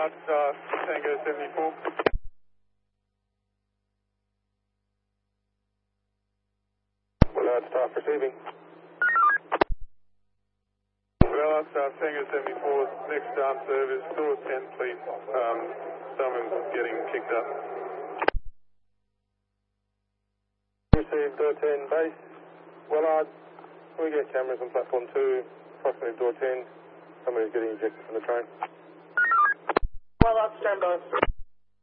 Wellard, Tango 74. Wellard, staff receiving. Wellard, Tango 74, next arm service, door 10 please. Someone's getting kicked up. Received door 10 base. Wellard, can we get cameras on platform 2, approximately door 10? Somebody's getting ejected from the train. Wellard, stand by.